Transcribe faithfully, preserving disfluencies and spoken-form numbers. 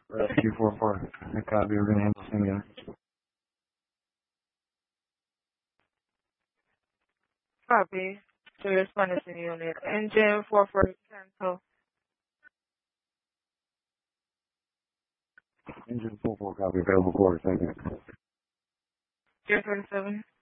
Rescue four four. Copy, we're going to handle same unit. Copy. To responding unit. Engine four four cancel. Engine four four, copy, available quarters, thank you. zero twenty-seven.